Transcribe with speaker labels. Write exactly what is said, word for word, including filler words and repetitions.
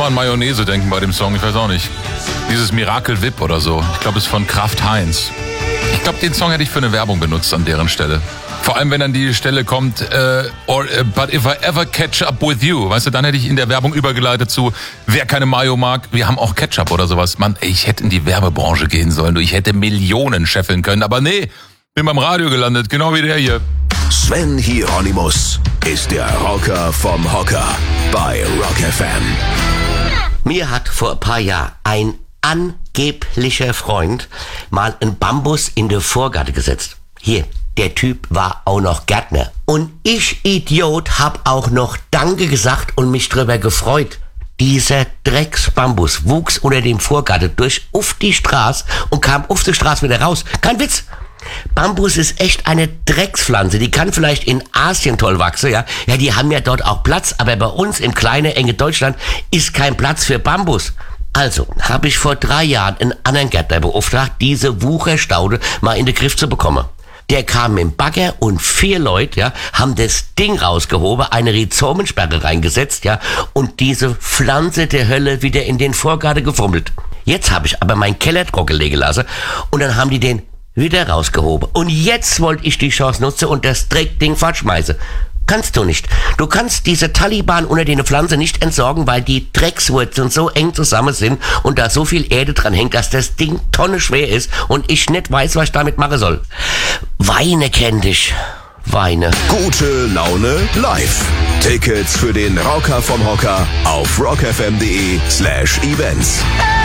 Speaker 1: immer an Mayonnaise denken bei dem Song, ich weiß auch nicht. Dieses Miracle Whip oder so. Ich glaube, es ist von Kraft Heinz. Ich glaube, den Song hätte ich für eine Werbung benutzt an deren Stelle. Vor allem, wenn dann die Stelle kommt, äh, or, uh, but if I ever catch up with you, weißt du, dann hätte ich in der Werbung übergeleitet zu, wer keine Mayo mag, wir haben auch Ketchup oder sowas. Mann, ey, ich hätte in die Werbebranche gehen sollen, du, ich hätte Millionen scheffeln können, aber nee, bin beim Radio gelandet, genau wie der hier.
Speaker 2: Sven Hieronymus ist der Rocker vom Hocker bei Rock F M.
Speaker 3: Mir hat vor ein paar Jahren ein angeblicher Freund mal einen Bambus in den Vorgarten gesetzt. Hier, der Typ war auch noch Gärtner. Und ich, Idiot, hab auch noch Danke gesagt und mich drüber gefreut. Dieser Drecksbambus wuchs unter dem Vorgarten durch auf die Straße und kam auf die Straße wieder raus. Kein Witz. Bambus ist echt eine Dreckspflanze. Die kann vielleicht in Asien toll wachsen, ja. Ja, die haben ja dort auch Platz, aber bei uns im kleinen, enge Deutschland ist kein Platz für Bambus. Also habe ich vor drei Jahren einen anderen Gärtner beauftragt, diese Wucherstaude mal in den Griff zu bekommen. Der kam mit dem Bagger und vier Leute, ja, haben das Ding rausgehoben, eine Rhizomensperre reingesetzt, ja, und diese Pflanze der Hölle wieder in den Vorgarten gefummelt. Jetzt habe ich aber meinen Keller trockenlegen lassen und dann haben die den wieder rausgehoben. Und jetzt wollte ich die Chance nutzen und das Dreckding fortschmeißen. Kannst du nicht. Du kannst diese Taliban unter den Pflanze nicht entsorgen, weil die Dreckswurzeln so eng zusammen sind und da so viel Erde dran hängt, dass das Ding tonnenschwer ist und ich nicht weiß, was ich damit machen soll. Weine kenn dich. Weine.
Speaker 2: Gute Laune live. Tickets für den Rocker vom Hocker auf rockfm.de slash events.